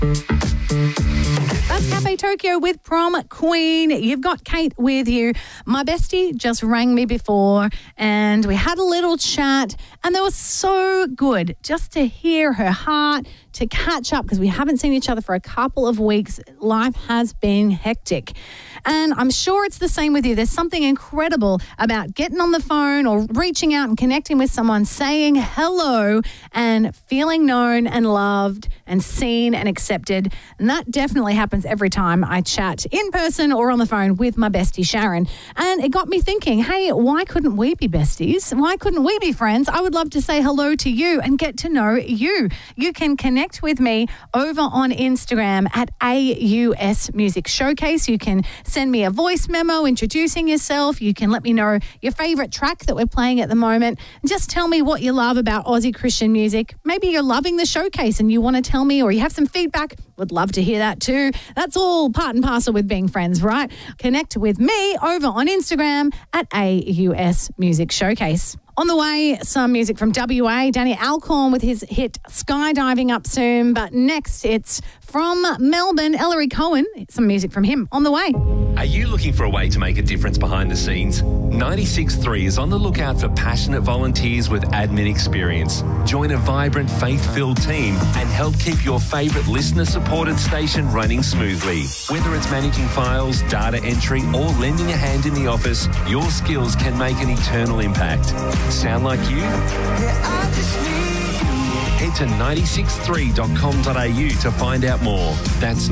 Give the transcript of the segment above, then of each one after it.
That's Cafe Tokyo with Prom Queen. You've got Kate with you. My bestie just rang me before and we had a little chat, and that was so good just to hear her heart, to catch up, because we haven't seen each other for a couple of weeks. Life has been hectic. And I'm sure it's the same with you. There's something incredible about getting on the phone or reaching out and connecting with someone, saying hello and feeling known and loved and seen and accepted. And that definitely happens every time I chat in person or on the phone with my bestie Sharon. And it got me thinking, hey, why couldn't we be besties? Why couldn't we be friends? I would love to say hello to you and get to know you. You can connect with me over on Instagram at AUS Music Showcase. You can send me a voice memo introducing yourself. You can let me know your favourite track that we're playing at the moment. Just tell me what you love about Aussie Christian music. Maybe you're loving the showcase and you want to tell me, or you have some feedback. Would love to hear that too. That's all part and parcel with being friends, right? Connect with me over on Instagram at AUS Music Showcase. On the way, some music from WA, Danny Alcorn with his hit Skydiving up soon. But next, it's from Melbourne, Ellery Cohen. Some music from him on the way. Are you looking for a way to make a difference behind the scenes? 96.3 is on the lookout for passionate volunteers with admin experience. Join a vibrant, faith-filled team and help keep your favourite listener-supported station running smoothly. Whether it's managing files, data entry, or lending a hand in the office, your skills can make an eternal impact. Sound like you? Head to 963.com.au to find out more. That's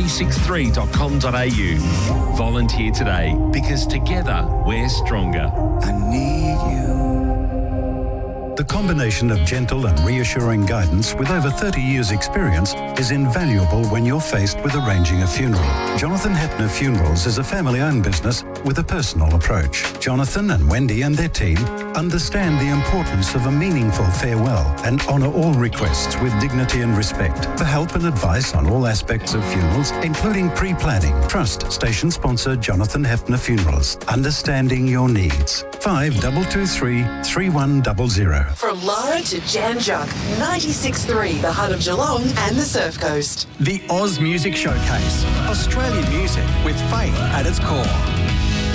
963.com.au. Volunteer today, because together we're stronger. I need you. The combination of gentle and reassuring guidance with over 30 years' experience is invaluable when you're faced with arranging a funeral. Jonathan Hepner Funerals is a family-owned business with a personal approach. Jonathan and Wendy and their team understand the importance of a meaningful farewell and honour all requests with dignity and respect. For help and advice on all aspects of funerals, including pre-planning, trust station sponsor Jonathan Hepner Funerals. Understanding your needs. 5223 3100. From Lara to Jan Juck, 96.3, the heart of Geelong and the Surf Coast. The Oz Music Showcase. Australian music with faith at its core.